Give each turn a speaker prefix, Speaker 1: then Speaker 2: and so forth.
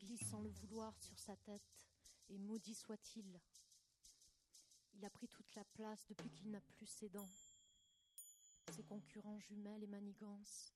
Speaker 1: glisse sans le vouloir sur sa tête, et maudit soit-il. Il a pris toute la place depuis qu'il n'a plus ses dents. Ses concurrents jumelles et manigances,